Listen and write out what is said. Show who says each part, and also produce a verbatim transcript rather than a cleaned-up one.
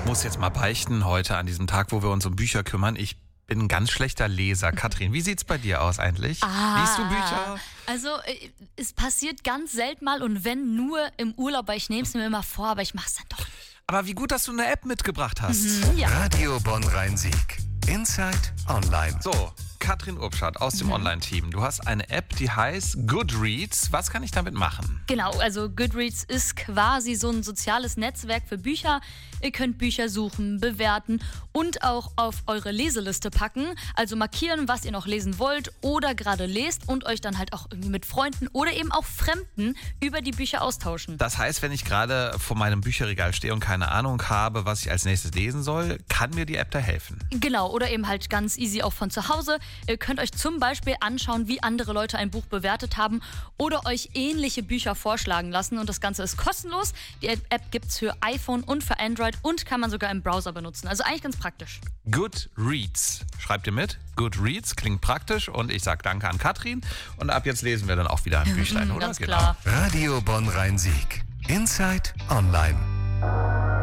Speaker 1: muss jetzt mal beichten heute an diesem Tag, wo wir uns um Bücher kümmern. Ich bin ein ganz schlechter Leser. Katrin, wie sieht's bei dir aus eigentlich?
Speaker 2: Ah,
Speaker 1: Liest du Bücher?
Speaker 2: Also äh, es passiert ganz selten mal und wenn nur im Urlaub, weil ich nehme es mir immer vor, aber ich mache es dann doch nicht.
Speaker 1: Aber wie gut, dass du eine App mitgebracht hast.
Speaker 2: Mhm, ja.
Speaker 3: Radio Bonn-Rhein-Sieg. Inside Online.
Speaker 1: So, Katrin Urbschat aus dem
Speaker 2: Mhm.
Speaker 1: Online-Team. Du hast eine App, die heißt Goodreads. Was kann ich damit machen?
Speaker 2: Genau, also Goodreads ist quasi so ein soziales Netzwerk für Bücher. Ihr könnt Bücher suchen, bewerten und auch auf eure Leseliste packen. Also markieren, was ihr noch lesen wollt oder gerade lest und euch dann halt auch irgendwie mit Freunden oder eben auch Fremden über die Bücher austauschen.
Speaker 1: Das heißt, wenn ich gerade vor meinem Bücherregal stehe und keine Ahnung habe, was ich als nächstes lesen soll, kann mir die App da helfen.
Speaker 2: Genau, oder eben halt ganz easy auch von zu Hause. Ihr könnt euch zum Beispiel anschauen, wie andere Leute ein Buch bewertet haben oder euch ähnliche Bücher vorschlagen lassen. Und das Ganze ist kostenlos. Die App gibt es für iPhone und für Android und kann man sogar im Browser benutzen. Also eigentlich ganz praktisch.
Speaker 1: Goodreads. Schreibt ihr mit? Goodreads klingt praktisch und ich sage danke an Katrin. Und ab jetzt lesen wir dann auch wieder ein Büchlein, oder?
Speaker 2: Ganz klar.
Speaker 3: Radio Bonn-Rhein-Sieg. Inside Online.